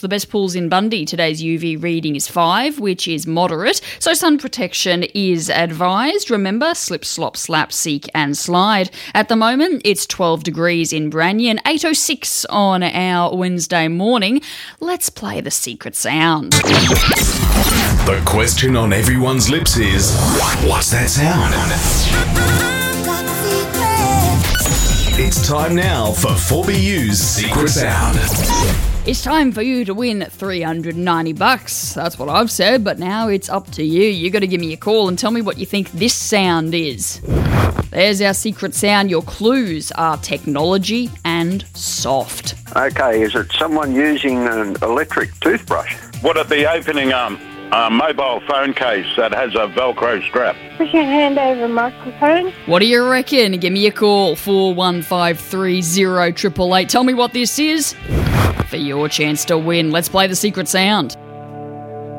the best pools in Bundy. Today's UV reading is 5, which is moderate, so sun protection is advised. Remember, slip, slop, slap, seek and slide. At the moment, it's 12 degrees in Branyan, 8:06 on our Wednesday morning. Let's play the secret sound. The question on everyone's lips is, what's that sound? It's time now for 4BU's Secret Sound. It's time for you to win $390. That's what I've said, but now it's up to you. You got to give me a call and tell me what you think this sound is. There's our secret sound. Your clues are technology and soft. Okay, is it someone using an electric toothbrush? Would it be opening a mobile phone case that has a Velcro strap? Push your hand over a microphone. What do you reckon? Give me a call, 41530 888. Tell me what this is for your chance to win. Let's play the secret sound.